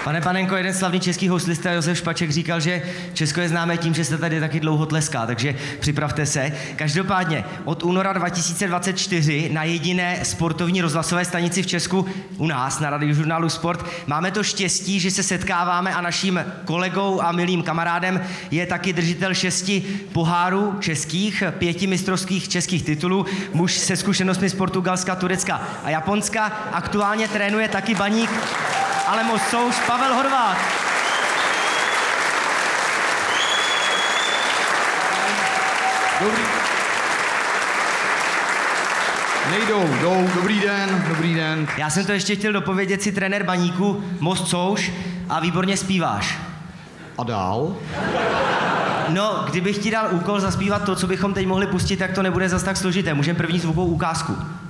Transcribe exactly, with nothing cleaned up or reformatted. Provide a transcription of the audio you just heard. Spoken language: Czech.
Pane Panenko, jeden slavný český houslista Josef Špaček říkal, že Česko je známé tím, že se tady taky dlouho tleská, takže připravte se. Každopádně od února dva tisíce dvacet čtyři na jediné sportovní rozhlasové stanici v Česku u nás na Radiožurnálu Sport máme to štěstí, že se setkáváme a naším kolegou a milým kamarádem je taky držitel šesti pohárů českých, pěti mistrovských českých titulů, muž se zkušenostmi z Portugalska, Turecka a Japonska. Aktuálně trénuje taky baník Alemos Souš, Pavel Horváth. Dobrý. Nejdou, jdou, dobrý den, dobrý den. Já jsem to ještě chtěl dopovědět, si trenér baníku, Most Souš, a výborně zpíváš. A dál? No, kdybych ti dal úkol zaspívat to, co bychom teď mohli pustit, tak to nebude zas tak složité. Můžeme první zvukovou ukázku.